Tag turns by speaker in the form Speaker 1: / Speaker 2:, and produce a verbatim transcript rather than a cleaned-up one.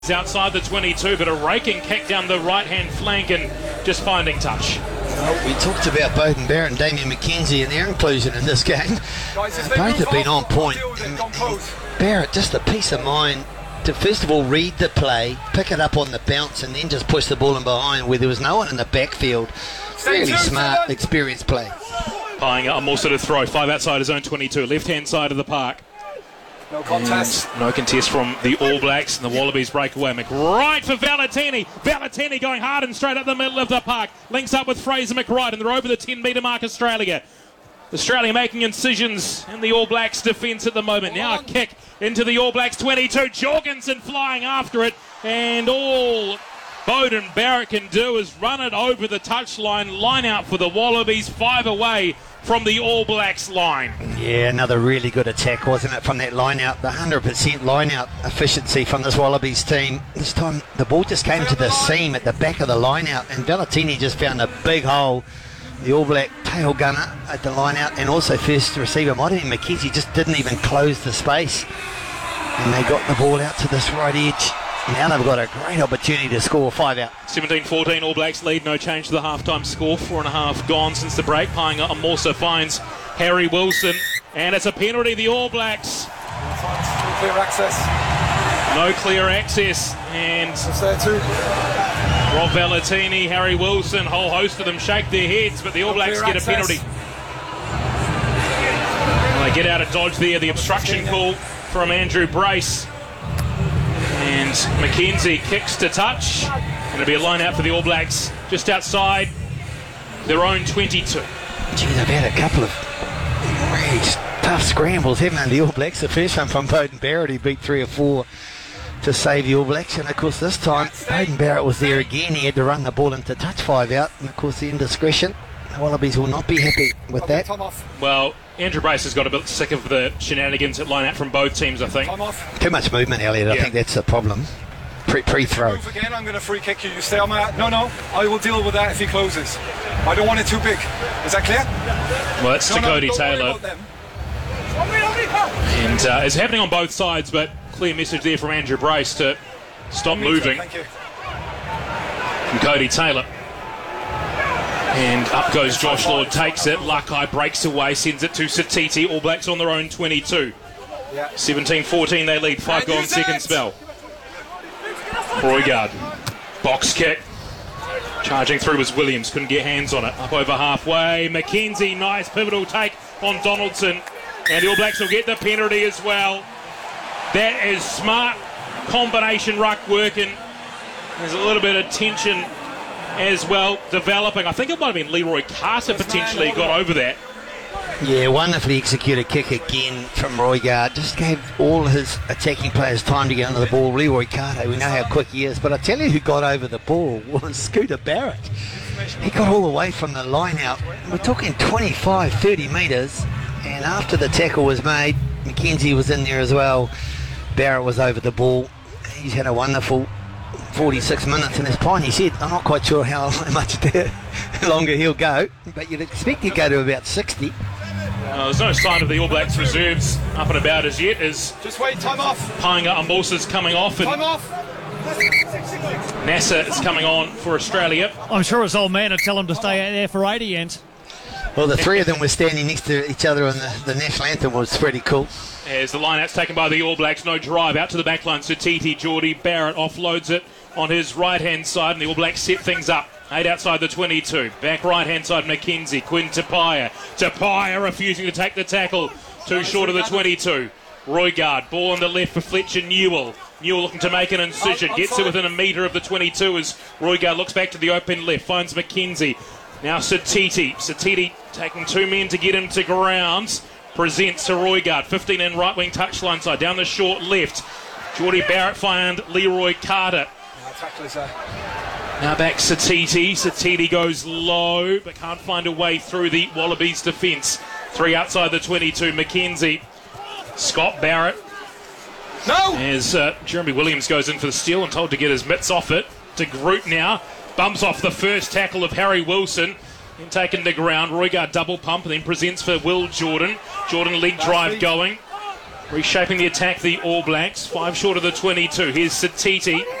Speaker 1: Outside the twenty-two, but a raking kick down the right-hand flank and just finding touch.
Speaker 2: Well, we talked about Beauden Barrett and Damien McKenzie and their inclusion in this game. Guys, uh, both have been on point. And, and Barrett, just a peace of mind to first of all read the play, pick it up on the bounce, and then just push the ball in behind where there was no one in the backfield. Really smart, experienced play.
Speaker 1: Playing a more sort of throw, five outside his own twenty-two, left-hand side of the park.
Speaker 3: No contest.
Speaker 1: And no contest from the All Blacks, and the Wallabies break away. McWright for Valetini. Valetini going hard and straight up the middle of the park. Links up with Fraser McWright, and they're over the ten metre mark, Australia. Australia making incisions in the All Blacks defence at the moment. Now a kick into the All Blacks twenty-two. Jorgensen flying after it, and all Beauden Barrett can do is run it over the touchline. Line out for the Wallabies, five away from the All Blacks line.
Speaker 2: Yeah, another really good attack, wasn't it, from that line out. The one hundred percent line out efficiency from this Wallabies team. This time the ball just came to the seam at the back of the line out, and Valetini just found a big hole. The All Black tail gunner at the line out, and also first receiver Martin McKenzie just didn't even close the space, and they got the ball out to this right edge. Now they've got a great opportunity to score five out.
Speaker 1: seventeen fourteen All Blacks lead, no change to the half-time score. Four and a half gone since the break. Painga Amosa finds Harry Wilson, and it's a penalty, the All Blacks.
Speaker 3: No clear access.
Speaker 1: No clear access, and
Speaker 3: it's there too.
Speaker 1: Rob Valetini, Harry Wilson, whole host of them shake their heads, but the All Blacks get a penalty. Well, they get out of dodge there, the obstruction call from Andrew Brace. And McKenzie kicks to touch. Going to be a line out for the All Blacks just outside their own twenty-two.
Speaker 2: Gee, they've had a couple of really tough scrambles, haven't they, the All Blacks? The first one from Beauden Barrett, he beat three or four to save the All Blacks. And of course this time, Beauden Barrett was there again. He had to run the ball into touch five out. And of course the indiscretion. The Wallabies will not be happy with that.
Speaker 1: Well, Andrew Brace has got a bit sick of the shenanigans at line out from both teams, I think.
Speaker 2: Too much movement, Elliot. I
Speaker 1: yeah.
Speaker 2: think that's the problem. Pre- pre-throw.
Speaker 3: Move again, I'm going to free kick you. You stay on my... No, no. I will deal with that if he closes. I don't want it too big. Is that clear?
Speaker 1: Well, it's
Speaker 3: no,
Speaker 1: to
Speaker 3: no,
Speaker 1: Cody
Speaker 3: don't
Speaker 1: Taylor. And uh, it's happening on both sides, but clear message there from Andrew Brace to stop moving.
Speaker 3: Thank you.
Speaker 1: From Cody Taylor. And up goes Josh Lord, takes it. Lakai breaks away, sends it to Satiti. All Blacks on their own twenty-two. seventeen fourteen they lead. Five gone, second spell. Roigard. Box kick. Charging through was Williams. Couldn't get hands on it. Up over halfway. McKenzie, nice pivotal take on Donaldson. And the All Blacks will get the penalty as well. That is smart combination ruck working. There's a little bit of tension as well developing. I think it might have been Leroy Carter potentially got over that.
Speaker 2: Yeah, wonderfully executed kick again from Roigard. Just gave all his attacking players time to get under the ball. Leroy Carter, we know how quick he is, but I tell you who got over the ball was Scooter Barrett. He got all the way from the line out. We're talking twenty-five, thirty metres, and after the tackle was made, McKenzie was in there as well. Barrett was over the ball. He's had a wonderful forty-six minutes in his prime. He said, I'm not quite sure how much longer he'll go, but you'd expect he'd go to about sixty.
Speaker 1: Uh, there's no sign of the All Blacks reserves up and about as yet, as
Speaker 3: Just wait, time off.
Speaker 1: Painga Amosa's coming off and
Speaker 3: Time off.
Speaker 1: Nasser is coming on for Australia.
Speaker 4: I'm sure his old man would tell him to stay out there for eighty, Ant.
Speaker 2: Well, the three of them were standing next to each other on the, the national anthem was pretty cool.
Speaker 1: As the line-out's taken by the All Blacks, no drive out to the back line. Satiti, Geordie, Barrett offloads it on his right-hand side, and the All Blacks set things up. Eight outside the twenty-two. Back right-hand side, McKenzie. Quinn Tapia. Tapia refusing to take the tackle. Too short of the twenty-two. Roigard. Ball on the left for Fletcher Newell. Newell looking to make an incision. Gets it within a metre of the twenty-two as Roigard looks back to the open left. Finds McKenzie. Now Satiti. Satiti taking two men to get him to ground. Presents to Roigard. fifteen in right-wing touchline side. Down the short left. Geordie Barrett found Leroy Carter. Now back Satiti. Satiti goes low, but can't find a way through the Wallabies defence. Three outside the twenty-two. McKenzie. Scott Barrett.
Speaker 3: No!
Speaker 1: As uh, Jeremy Williams goes in for the steal and told to get his mitts off it. De Groot now. Bumps off the first tackle of Harry Wilson. Then taken to ground. Roigard double pump and then presents for Will Jordan. Jordan leg drive going. Reshaping the attack, the All Blacks. Five short of the twenty-two. Here's Satiti.